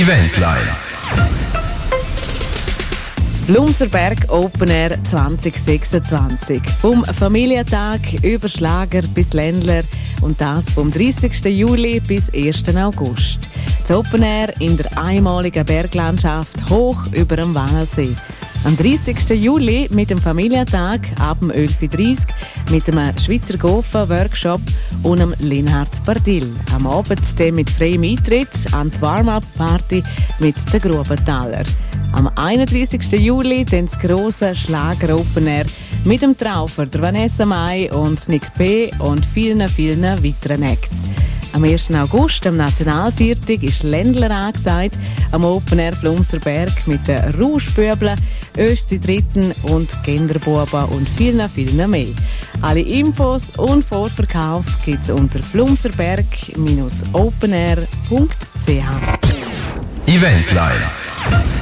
Eventline. Flumserberg Open Air 2026. Vom Familientag über Schlager bis Ländler und das vom 30. Juli bis 1. August. Das Open Air in der einmaligen Berglandschaft hoch über dem Wallersee. Am 30. Juli mit dem Familientag ab dem 11.30 Uhr mit dem Schweizer Gofen-Workshop und dem Linhard Bardil. Am Abend dann mit freiem Eintritt an die Warm-Up-Party mit den Grubenthaler. Am 31. Juli dann das grosse Schlager-Open Air mit dem Traufer, der Vanessa Mai und Nick P. und vielen, vielen weiteren Acts. Am 1. August, am Nationalviertag, ist Ländler angesagt, am Open Air Flumserberg mit den Rauschbübeln, Östi Dritten und Genderbuben und vielen, vielen mehr. Alle Infos und Vorverkauf gibt es unter flumserberg-openair.ch. Eventline.